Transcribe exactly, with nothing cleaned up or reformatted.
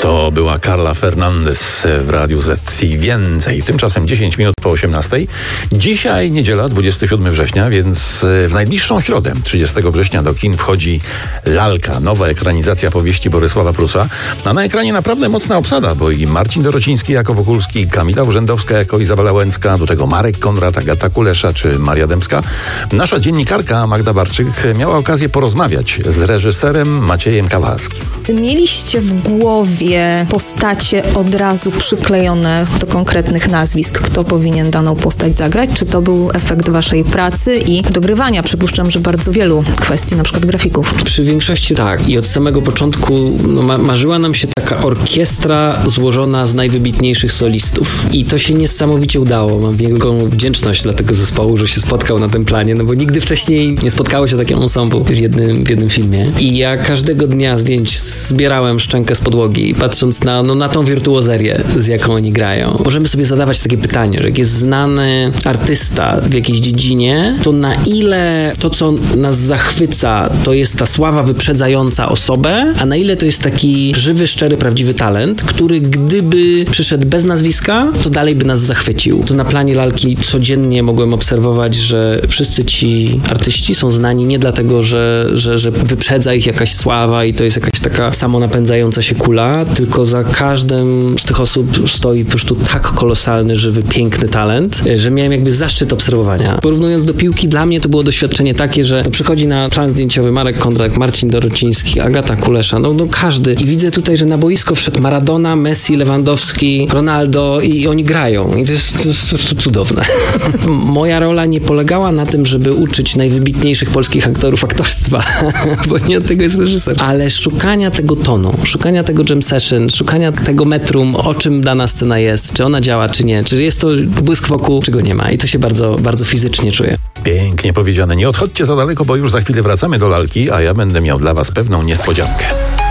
To była Carla Fernandez w Radiu Z i więcej. Tymczasem dziesięć minut po osiemnastej. Dzisiaj niedziela, dwudziestego siódmego września, więc w najbliższą środę, trzydziestego września, do kin wchodzi Lalka, nowa ekranizacja powieści Borysława Prusa. A na ekranie naprawdę mocna obsada, bo i Marcin Dorociński jako Wokulski, Kamila Urzędowska jako Izabela Łęcka, do tego Marek Konrad, Agata Kulesza czy Maria Dębska. Nasza dziennikarka Magda Barczyk miała okazję porozmawiać z reżyserem Maciejem Kawalskim. Mieliście w głowie postacie od razu przyklejone do konkretnych nazwisk, kto powinien daną postać zagrać? Czy to był efekt waszej pracy i dogrywania? Przypuszczam, że bardzo wielu kwestii, na przykład grafików. Przy większości tak. I od samego początku no, ma- marzyła nam się taka orkiestra złożona z najwybitniejszych solistów. I to się niesamowicie udało. Mam wielką wdzięczność dla tego zespołu, że się spotkał na tym planie, no bo nigdy wcześniej nie spotkało się takie ensemble w jednym, w jednym filmie. I ja każdego dnia zdjęć zbierałem szczękę z podłogi, patrząc na, no, na tą wirtuozerię, z jaką oni grają. Możemy sobie zadawać takie pytanie, że jak jest znany artysta w jakiejś dziedzinie, to na ile to, co nas zachwyca, to jest ta sława wyprzedzająca osobę, a na ile to jest taki żywy, szczery, prawdziwy talent, który gdyby przyszedł bez nazwiska, to dalej by nas zachwycił. To na planie Lalki codziennie mogłem obserwować, że wszyscy ci artyści są znani nie dlatego, że, że, że wyprzedza ich jakaś sława i to jest jakaś taka samonapędzająca się kula, tylko za każdym z tych osób stoi po prostu tak kolosalny, żywy, piękny talent, że miałem jakby zaszczyt obserwowania. Porównując do piłki, dla mnie to było doświadczenie takie, że to przychodzi na plan zdjęciowy Marek Konrad, Marcin Dorociński, Agata Kulesza, no, no każdy. I widzę tutaj, że na boisko wszedł Maradona, Messi, Lewandowski, Ronaldo i oni grają. I to jest, to jest, to jest cudowne. Moja rola nie polegała na tym, żeby uczyć najwybitniejszych polskich aktorów aktorstwa, bo nie od tego jest reżyser, ale szukania tego tonu, szukania tego jam session, szukania tego metrum, o czym dana scena jest, czy ona działa, czy nie, czy jest to błysk wokół, czy go nie ma. I to się bardzo, bardzo fizycznie czuję. Pięknie powiedziane. Nie odchodźcie za daleko, bo już za chwilę wracamy do Lalki, a ja będę miał dla was pewną niespodziankę.